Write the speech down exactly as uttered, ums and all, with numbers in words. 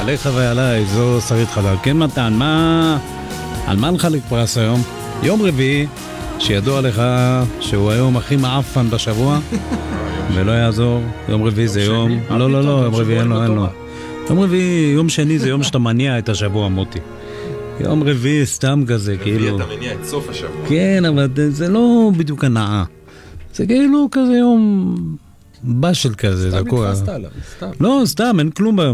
עליך ועליי, זו שרית חזר. כן מתן, מה... על מה נחלק פרס היום? יום רביעי, שידוע לך שהוא היום הכי מעפן בשבוע, ולא יעזור, יום רביעי זה יום... לא, לא, לא, יום רביעי אין לו, אין לו. יום רביעי, יום שני זה יום שאתה מניע את השבוע, מוטי. יום רביעי סתם כזה, כאילו... רביעי אתה מניע את סוף השבוע. כן, אבל זה לא בדיוק הנאה. זה כאילו כזה יום... בשל כזה, זה הכל. סתם נתפסת עליו, סתם. לא, סתם, אין כלום ביום.